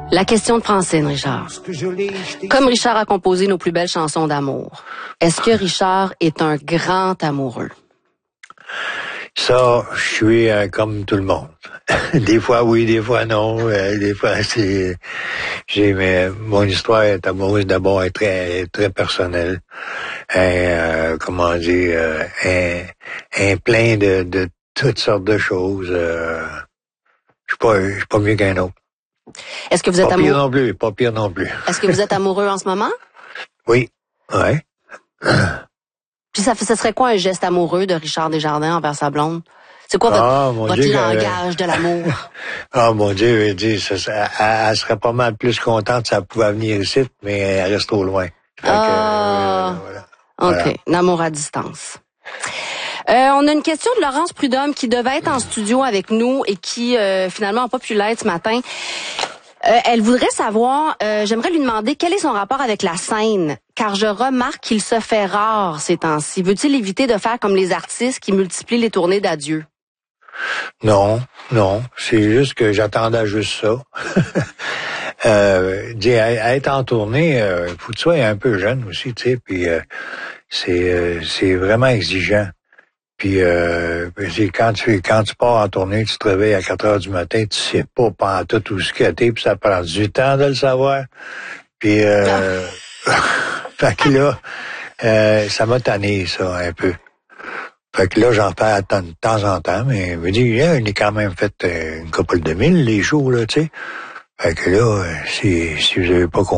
La question de Francine, Richard. Comme Richard a composé nos plus belles chansons d'amour, est-ce que Richard est un grand amoureux? Ça, je suis comme tout le monde. Des fois oui, des fois non. Des fois mais mon histoire est amoureuse d'abord est très très personnelle. Comment dire, plein de toutes sortes de choses. Je suis pas mieux qu'un autre. Est-ce que vous êtes amoureux? Pas pire non plus. Est-ce que vous êtes amoureux en ce moment? Oui. Ouais. Puis ça serait quoi un geste amoureux de Richard Desjardins envers sa blonde? C'est quoi votre langage de l'amour? Ah, mon Dieu, elle serait pas mal plus contente si elle pouvait venir ici, mais elle reste trop loin. Voilà. OK. L'amour à distance. On a une question de Laurence Prudhomme qui devait être en studio avec nous et qui finalement n'a pas pu l'être ce matin. Elle voudrait savoir, j'aimerais lui demander quel est son rapport avec la scène, car je remarque qu'il se fait rare ces temps-ci. Veut-il éviter de faire comme les artistes qui multiplient les tournées d'adieu? Non. C'est juste que j'attendais juste ça. Être en tournée, faut que tu sois un peu jeune aussi, tu sais, puis c'est vraiment exigeant. Puis quand tu pars en tournée, tu te réveilles à 4 heures du matin, tu sais pas pantoute où ce que t'es, puis ça prend du temps de le savoir. Puis fait que là, ça m'a tanné, ça, un peu. Fait que là, j'en fais de temps en temps, mais je me dis, on est quand même fait une couple de mille, les shows, là, tu sais. Fait que là, si vous avez pas